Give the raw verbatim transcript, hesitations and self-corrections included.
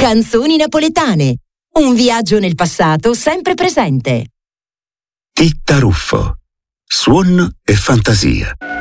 Canzoni napoletane. Un viaggio nel passato sempre presente. Titta Ruffo. Suon e fantasia.